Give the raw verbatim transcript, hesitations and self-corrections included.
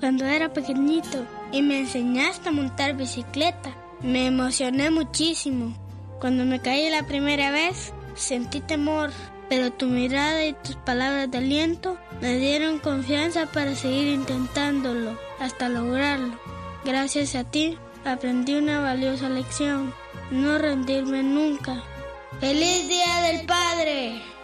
cuando era pequeñito y me enseñaste a montar bicicleta. Me emocioné muchísimo. Cuando me caí la primera vez, sentí temor, pero tu mirada y tus palabras de aliento me dieron confianza para seguir intentándolo hasta lograrlo. Gracias a ti, aprendí una valiosa lección: no rendirme nunca. ¡Feliz Día del Padre!